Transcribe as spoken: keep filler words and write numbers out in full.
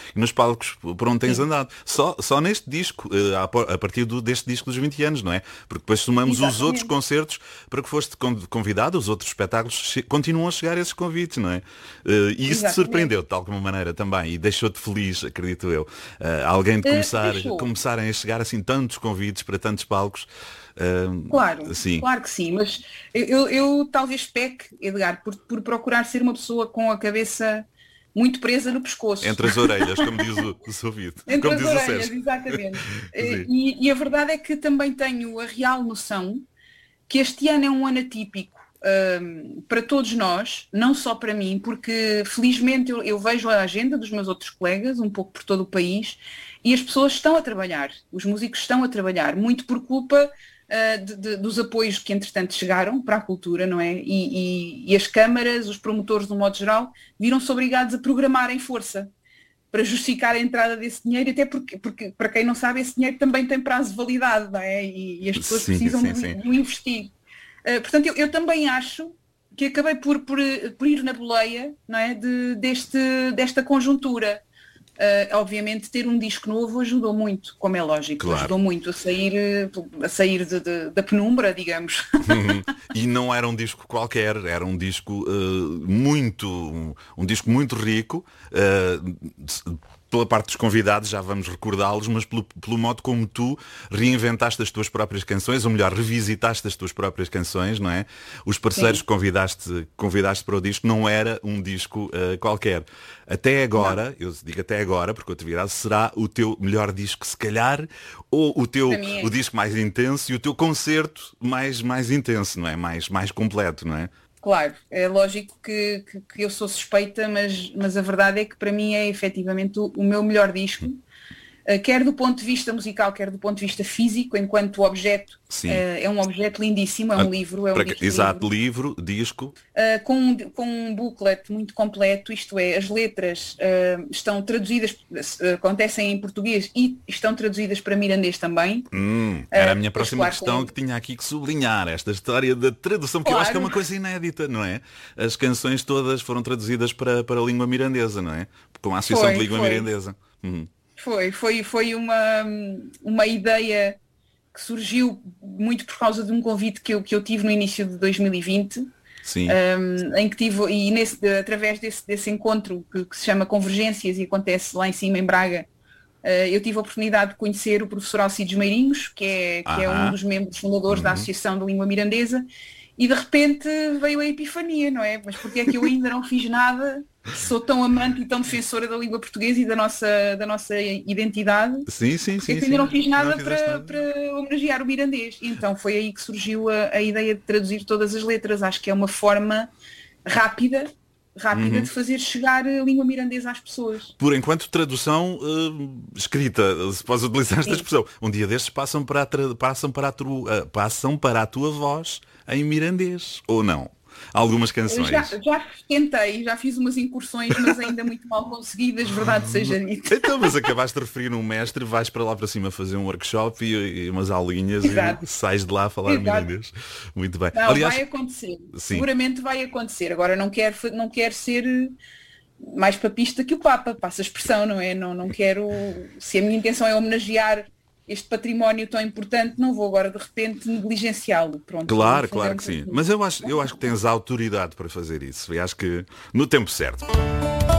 e nos palcos por onde tens andado. Só, só neste disco, a partir do, deste disco dos vinte anos, não é? Porque depois somamos Exatamente. Os outros concertos para que foste convidado, os outros espetáculos continuam a chegar esses convites, não é? E isso te surpreendeu de alguma maneira também e deixou-te feliz, acredito eu. Alguém de começar, uh, começarem a chegar assim tantos convites para tantos palcos. Uh, claro, sim. claro que sim, mas eu, eu, eu talvez peque, Edgar, por, por procurar ser uma pessoa com a cabeça muito presa no pescoço. Entre as orelhas, como diz o, o Sovito. Entre como as diz orelhas, o exatamente. e, e a verdade é que também tenho a real noção que este ano é um ano atípico um, para todos nós, não só para mim, porque felizmente eu, eu vejo a agenda dos meus outros colegas, um pouco por todo o país, e as pessoas estão a trabalhar, os músicos estão a trabalhar, muito por culpa uh, de, de, dos apoios que entretanto chegaram para a cultura, não é? E, e, e as câmaras, os promotores, no modo geral, viram-se obrigados a programar em força para justificar a entrada desse dinheiro, até porque, porque, para quem não sabe, esse dinheiro também tem prazo de validade, não é? E, e as pessoas sim, precisam sim, de, sim. de o investir. Uh, portanto, eu, eu também acho que acabei por, por, por ir na boleia, não é? de, deste, desta conjuntura. Uh, obviamente ter um disco novo ajudou muito, como é lógico, claro. Ajudou muito a sair, a sair de, de, da penumbra, digamos. Uhum. E não era um disco qualquer, era um disco uh, muito, um, um disco muito rico, uh, pela parte dos convidados, já vamos recordá-los, mas pelo, pelo modo como tu reinventaste as tuas próprias canções, ou melhor, revisitaste as tuas próprias canções, não é? Os parceiros Sim. que convidaste, convidaste para o disco não era um disco uh, qualquer. Até agora, não. eu digo até agora, porque a atividade será o teu melhor disco, se calhar, ou o teu é. o disco mais intenso e o teu concerto mais, mais intenso, não é? Mais, mais completo, não é? Claro, é lógico que, que, que eu sou suspeita, mas, mas a verdade é que para mim é efetivamente o, o meu melhor disco, uh, quer do ponto de vista musical, quer do ponto de vista físico, enquanto objeto. Uh, é um objeto lindíssimo, é um ah, livro. É um disco exato, livro, livro disco. Uh, com, um, com um booklet muito completo, isto é, as letras uh, estão traduzidas, uh, acontecem em português e estão traduzidas para mirandês também. Hum, era uh, a minha próxima claro, questão com... que tinha aqui que sublinhar, esta história da tradução, porque claro. eu acho que é uma coisa inédita, não é? As canções todas foram traduzidas para, para a língua mirandesa, não é? Com a Associação foi, de Língua foi. Mirandesa. Uhum. Foi, foi, foi uma, uma ideia que surgiu muito por causa de um convite que eu, que eu tive no início de dois mil e vinte, Sim. Um, em que tive, e nesse, através desse, desse encontro que, que se chama Convergências e acontece lá em cima em Braga, uh, eu tive a oportunidade de conhecer o professor Alcides Meirinhos, que é, que é um dos membros fundadores uhum. da Associação da Língua Mirandesa, e de repente veio a epifania, não é? Mas porque é que eu ainda não fiz nada? Sou tão amante e tão defensora da língua portuguesa e da nossa, da nossa identidade. Sim, sim, porque sim. ainda sim. não fiz nada, não para, nada para homenagear o mirandês. E então foi aí que surgiu a, a ideia de traduzir todas as letras. Acho que é uma forma rápida, rápida uhum. de fazer chegar a língua mirandesa às pessoas. Por enquanto, tradução uh, escrita, se podes utilizar esta expressão. Um dia destes passam para a, tra... passam para a, tru... uh, passam para a tua voz em mirandês, ou não? Algumas canções. Já, já tentei, já fiz umas incursões, mas ainda muito mal conseguidas, verdade seja dita. Então, mas acabaste de referir um mestre, vais para lá para cima fazer um workshop e, e umas aulinhas Exato. E sais de lá a falar mirandês. Muito bem. Não, Aliás, vai acontecer. Sim. Seguramente vai acontecer. Agora não quero, não quero ser mais papista que o Papa, passa a expressão, não é? Não, não quero. Se a minha intenção é homenagear este património tão importante, não vou agora de repente negligenciá-lo. Pronto, claro, claro que sim. Mas eu acho, eu acho que tens a autoridade para fazer isso. E acho que no tempo certo.